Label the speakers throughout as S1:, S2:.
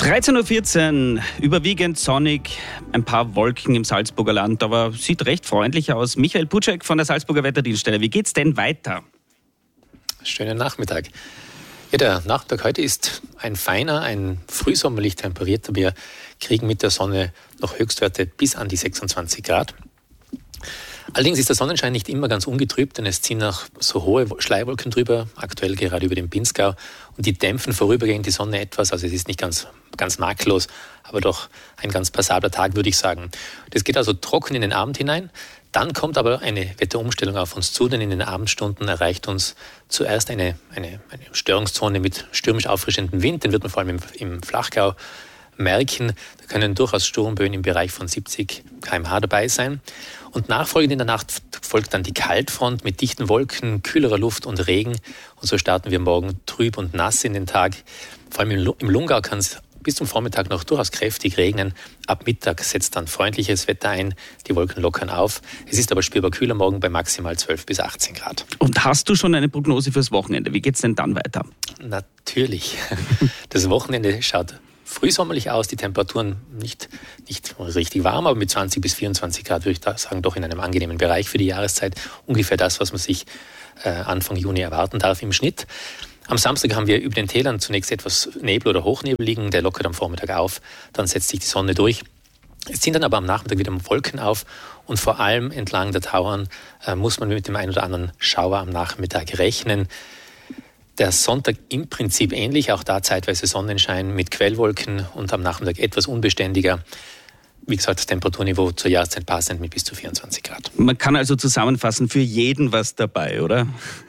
S1: 13.14 Uhr, überwiegend sonnig, ein paar Wolken im Salzburger Land, aber sieht recht freundlich aus. Michael Putschek von der Salzburger Wetterdienststelle. Wie geht's denn weiter?
S2: Schönen Nachmittag. Ja, der Nachmittag heute ist ein feiner, ein frühsommerlich temperierter. Wir kriegen mit der Sonne noch Höchstwerte bis an die 26 Grad. Allerdings ist der Sonnenschein nicht immer ganz ungetrübt, denn es ziehen auch so hohe Schleiwolken drüber, aktuell gerade über dem Pinzgau, und die dämpfen vorübergehend die Sonne etwas. Also es ist nicht ganz makellos, aber doch ein ganz passabler Tag, würde ich sagen. Das geht also trocken in den Abend hinein. Dann kommt aber eine Wetterumstellung auf uns zu, denn in den Abendstunden erreicht uns zuerst eine Störungszone mit stürmisch auffrischendem Wind. Den wird man vor allem im Flachgau merken. Da können durchaus Sturmböen im Bereich von 70 km/h dabei sein. Und nachfolgend in der Nacht folgt dann die Kaltfront mit dichten Wolken, kühlerer Luft und Regen. Und so starten wir morgen trüb und nass in den Tag. Vor allem im Lungau kann es bis zum Vormittag noch durchaus kräftig regnen. Ab Mittag setzt dann freundliches Wetter ein. Die Wolken lockern auf. Es ist aber spürbar kühler morgen bei maximal 12 bis 18 Grad.
S1: Und hast du schon eine Prognose fürs Wochenende? Wie geht's denn dann weiter?
S2: Natürlich. Das Wochenende schaut frühsommerlich aus, die Temperaturen nicht richtig warm, aber mit 20 bis 24 Grad würde ich sagen, doch in einem angenehmen Bereich für die Jahreszeit. Ungefähr das, was man sich Anfang Juni erwarten darf im Schnitt. Am Samstag haben wir über den Tälern zunächst etwas Nebel oder Hochnebel liegen, der lockert am Vormittag auf, dann setzt sich die Sonne durch. Es ziehen dann aber am Nachmittag wieder Wolken auf und vor allem entlang der Tauern muss man mit dem einen oder anderen Schauer am Nachmittag rechnen. Der Sonntag im Prinzip ähnlich, auch da zeitweise Sonnenschein mit Quellwolken und am Nachmittag etwas unbeständiger. Wie gesagt, das Temperaturniveau zur Jahreszeit passend mit bis zu 24 Grad.
S1: Man kann also zusammenfassen, für jeden was dabei, oder?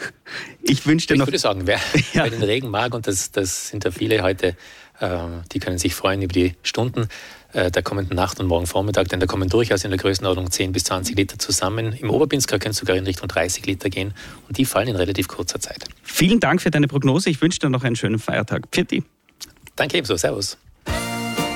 S1: Ich
S2: würde sagen, wer den Regen mag, und das sind ja viele heute, die können sich freuen über die Stunden der kommenden Nacht und morgen Vormittag, denn da kommen durchaus in der Größenordnung 10 bis 20 Liter zusammen. Im Oberpinzgau können es sogar in Richtung 30 Liter gehen, und die fallen in relativ kurzer Zeit.
S1: Vielen Dank für deine Prognose. Ich wünsche dir noch einen schönen Feiertag. Pfiat.
S2: Danke ebenso. Servus.